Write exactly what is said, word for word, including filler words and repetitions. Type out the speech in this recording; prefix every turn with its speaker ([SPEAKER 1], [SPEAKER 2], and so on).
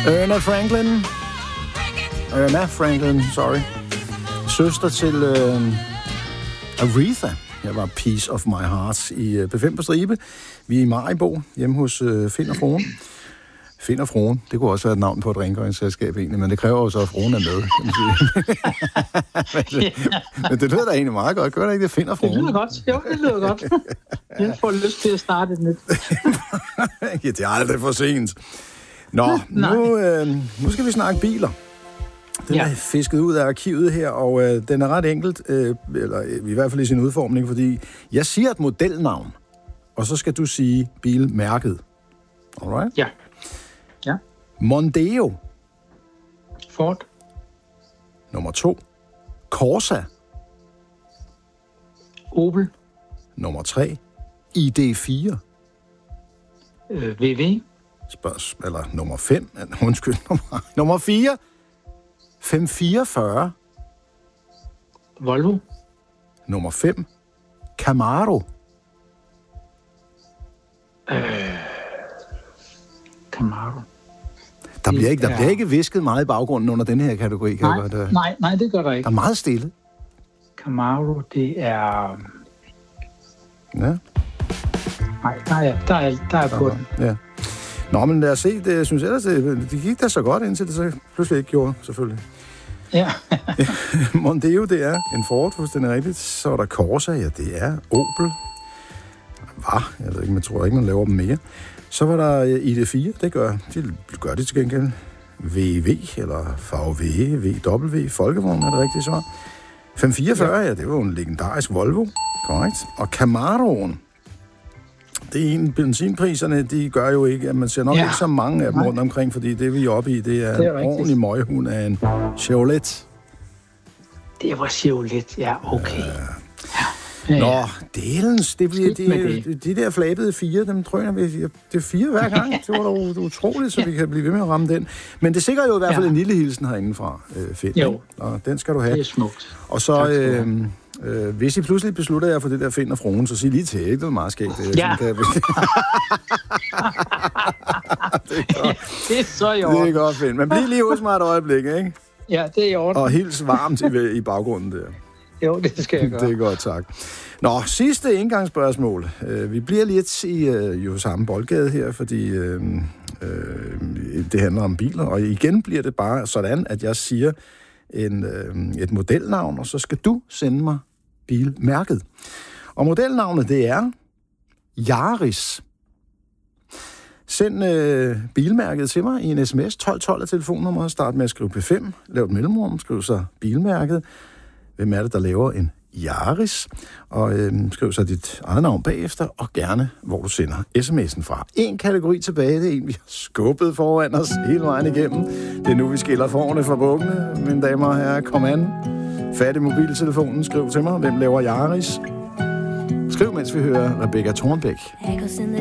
[SPEAKER 1] Erna Franklin. Erna Franklin, sorry. Søster til øh, Aretha. Jeg var Piece of My Heart i øh, B fem på stribe. Vi er i Maribo, hjemme hos øh, Finn og Fruen. Finn og Fruen, det kunne også være et navn på et rengøringsselskab egentlig, men det kræver jo så, at Fruen er med. men, det, men det lyder da egentlig meget godt. Gør det ikke det, Finn og Fruen?
[SPEAKER 2] Det lyder godt. Jo, det lyder godt. Jeg får lyst til at starte et nyt.
[SPEAKER 1] Ja, det er aldrig for sent. Nå, nu, øh, nu skal vi snakke biler. Den ja. er fisket ud af arkivet her, og øh, den er ret enkelt, øh, eller i hvert fald i sin udformning, fordi jeg siger et modelnavn, og så skal du sige bilmærket. Alright?
[SPEAKER 2] Ja. Ja.
[SPEAKER 1] Mondeo.
[SPEAKER 2] Ford.
[SPEAKER 1] Nummer to. Corsa.
[SPEAKER 2] Opel.
[SPEAKER 1] Nummer tre. I D fire.
[SPEAKER 2] Øh, V W.
[SPEAKER 1] Spørgs, eller nummer fem. Undskyld, nummer, nummer fire. fem fireogfyrre.
[SPEAKER 2] Volvo.
[SPEAKER 1] Nummer fem. Camaro.
[SPEAKER 2] Øh, Camaro.
[SPEAKER 1] Der bliver, ikke, der
[SPEAKER 2] er...
[SPEAKER 1] bliver ikke visket meget i baggrunden under den her kategori. Kan
[SPEAKER 2] nej,
[SPEAKER 1] jeg godt, uh...
[SPEAKER 2] nej, nej, det gør der ikke.
[SPEAKER 1] Der er meget stille.
[SPEAKER 2] Camaro, det er...
[SPEAKER 1] Ja.
[SPEAKER 2] Nej, der er, der er, der er på den.
[SPEAKER 1] Ja. Nå, men lad os se. Det, jeg synes ellers, det, det gik da så godt, indtil det så pludselig ikke gjorde, selvfølgelig.
[SPEAKER 2] Ja.
[SPEAKER 1] Mondeo, det er en Ford, hvis den er rigtigt. Så er der Corsa, ja, det er Opel. Hvad? Jeg ved ikke, man tror ikke, man laver dem mere. Så var der I D fire, det gør de, gør de til gengæld. V W, eller V W, V W, Folkevogn, er det rigtigt så? fem fireogfyrre, ja, det var en legendarisk Volvo, korrekt. Og Camaroen, det er en, benzinpriserne, de gør jo ikke, at man ser nok ja. ikke så mange af dem rundt omkring, fordi det, vi er oppe i, det er, det er en ordentlig møghund af en Chevrolet.
[SPEAKER 2] Det var Chevrolet, ja, okay.
[SPEAKER 1] Ja. Ja. Nå, delens, det bliver de, de, de der flabede fire, dem drøner vi, det er fire hver gang. Det var da utroligt, så ja. vi kan blive ved med at ramme den. Men det sikrer jo i hvert fald ja. en lille hilsen herindefra, øh, fedt.
[SPEAKER 2] Jo.
[SPEAKER 1] Og den skal du have.
[SPEAKER 2] Det er smukt.
[SPEAKER 1] Og så, øh, øh, hvis I pludselig beslutter jer for det der Finn og Fruen, så sig lige til, ikke? Det er meget skægt. Det,
[SPEAKER 2] ja.
[SPEAKER 1] Sådan, det,
[SPEAKER 2] er det er så i orden.
[SPEAKER 1] Det er godt, Finn. Men bliv lige hos mig et øjeblik, ikke?
[SPEAKER 2] Ja, det er i orden.
[SPEAKER 1] Og hils varmt i, i baggrunden der.
[SPEAKER 2] Jo, det skal jeg gøre.
[SPEAKER 1] Det er godt, tak. Nå, sidste indgangsspørgsmål. Uh, vi bliver lidt i uh, jo samme boldgade her, fordi uh, uh, det handler om biler, og igen bliver det bare sådan, at jeg siger en, uh, et modelnavn, og så skal du sende mig bilmærket. Og modelnavnet, det er Yaris. Send uh, bilmærket til mig i en sms. tolv tolv er telefonnummeret. Start med at skrive P fem. Lav et mellemrum. Skriv så bilmærket. Hvem er det, der laver en Yaris? Og øh, skriv så dit eget navn bagefter, og gerne, hvor du sender sms'en fra. En kategori tilbage, det er en, vi har skubbet foran os hele vejen igennem. Det er nu, vi skiller forerne fra bukkene, mine damer og herrer. Kom an. Fat i mobiltelefonen. Skriv til mig, hvem laver Yaris? Skriv, mens vi hører Rebecca Thornbæk.